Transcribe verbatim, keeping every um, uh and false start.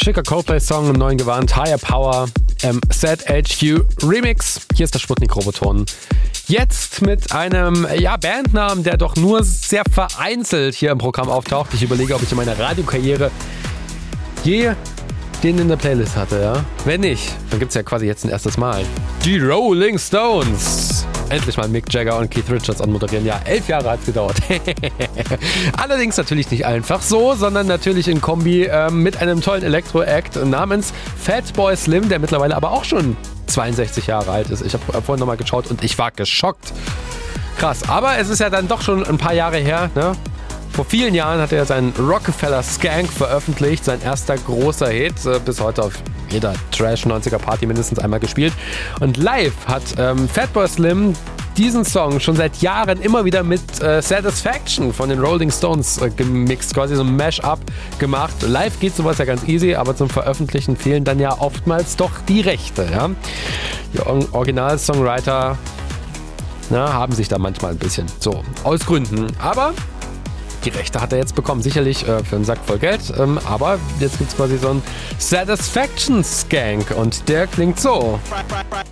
schicker Coldplay-Song im neuen Gewand, Higher Power, ähm, Z H Q Remix. Hier ist der Sputnik-Roboton. Jetzt mit einem ja, Bandnamen, der doch nur sehr vereinzelt hier im Programm auftaucht. Ich überlege, ob ich in meiner Radiokarriere je den in der Playlist hatte, ja. Wenn nicht, dann gibt es ja quasi jetzt ein erstes Mal. Die Rolling Stones. Endlich mal Mick Jagger und Keith Richards anmoderieren. Ja, elf Jahre hat es gedauert. Allerdings natürlich nicht einfach so, sondern natürlich in Kombi äh, mit einem tollen Elektro-Act namens Fatboy Slim, der mittlerweile aber auch schon zweiundsechzig Jahre alt ist. Ich habe vorhin nochmal geschaut und ich war geschockt. Krass, aber es ist ja dann doch schon ein paar Jahre her, ne? Vor vielen Jahren hat er seinen Rockefeller Skank veröffentlicht, sein erster großer Hit, bis heute auf jeder Trash-neunziger-Party mindestens einmal gespielt. Und live hat ähm, Fatboy Slim diesen Song schon seit Jahren immer wieder mit äh, Satisfaction von den Rolling Stones äh, gemixt, quasi so ein Mash-up gemacht. Live geht sowas ja ganz easy, aber zum Veröffentlichen fehlen dann ja oftmals doch die Rechte. Ja? Die Original-Songwriter na, haben sich da manchmal ein bisschen so aus Gründen. Aber die Rechte hat er jetzt bekommen, sicherlich äh, für einen Sack voll Geld, ähm, aber jetzt gibt es quasi so einen Satisfaction Skank und der klingt so.